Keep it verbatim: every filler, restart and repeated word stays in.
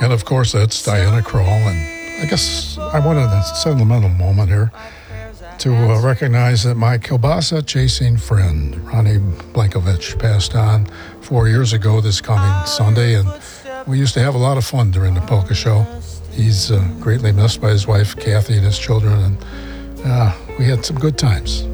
And of course, that's Diana Krall. And I guess I wanted a sentimental moment here to uh, recognize that my kielbasa chasing friend, Ronnie Blankovich, passed on four years ago this coming Sunday. And we used to have a lot of fun during the polka show. He's uh, greatly missed by his wife, Kathy, and his children. And uh, we had some good times.